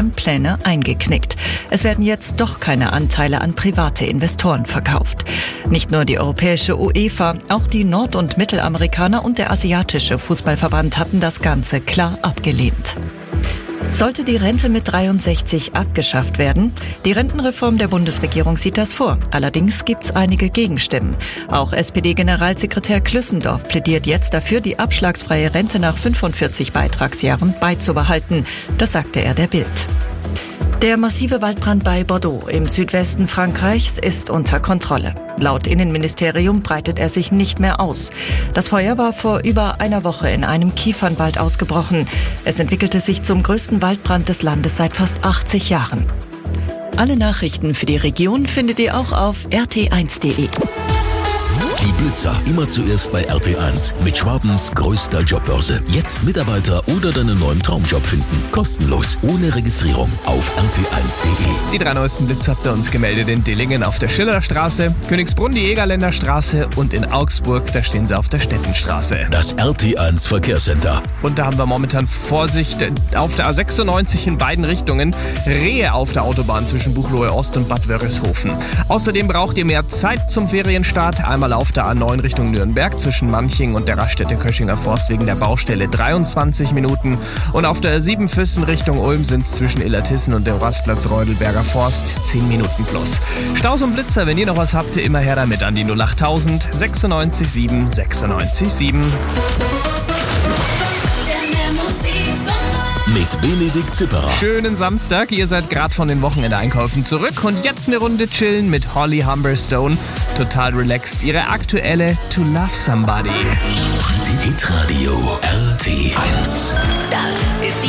WM-Pläne eingeknickt. Es werden jetzt doch keine Anteile an private Investoren verkauft. Nicht nur die europäische UEFA, auch die Nord- und Mittelamerikaner und der asiatische Fußballverband hatten das Ganze klar abgelehnt. Sollte die Rente mit 63 abgeschafft werden? Die Rentenreform der Bundesregierung sieht das vor. Allerdings gibt's einige Gegenstimmen. Auch SPD-Generalsekretär Klüssendorf plädiert jetzt dafür, die abschlagsfreie Rente nach 45 Beitragsjahren beizubehalten. Das sagte er der Bild. Der massive Waldbrand bei Bordeaux im Südwesten Frankreichs ist unter Kontrolle. Laut Innenministerium breitet er sich nicht mehr aus. Das Feuer war vor über einer Woche in einem Kiefernwald ausgebrochen. Es entwickelte sich zum größten Waldbrand des Landes seit fast 80 Jahren. Alle Nachrichten für die Region findet ihr auch auf rt1.de. Die Blitzer immer zuerst bei RT1 mit Schwabens größter Jobbörse. Jetzt Mitarbeiter oder deinen neuen Traumjob finden. Kostenlos, ohne Registrierung auf rt1.de. Die 3 neuesten Blitze habt ihr uns gemeldet in Dillingen auf der Schillerstraße, Königsbrunn die Jägerländer Straße und in Augsburg, da stehen sie auf der Stettenstraße. Das RT1 Verkehrscenter. Und da haben wir momentan Vorsicht auf der A96 in beiden Richtungen. Rehe auf der Autobahn zwischen Buchloe Ost und Bad Wörishofen. Außerdem braucht ihr mehr Zeit zum Ferienstart. Einmal auf der A9 Richtung Nürnberg zwischen Manching und der Raststätte Köschinger Forst wegen der Baustelle 23 Minuten. Und auf der A7 Füssen Richtung Ulm sind es zwischen Illertissen und dem Rastplatz Reudelberger Forst 10 Minuten plus. Staus und Blitzer, wenn ihr noch was habt, immer her damit an die 08000 96 7 96 7. Mit Benedikt Zipperer. Schönen Samstag, ihr seid gerade von den Wochenendeinkäufen zurück und jetzt eine Runde chillen mit Holly Humberstone. Total relaxed, ihre aktuelle To Love Somebody. Hitradio RT1. Das ist die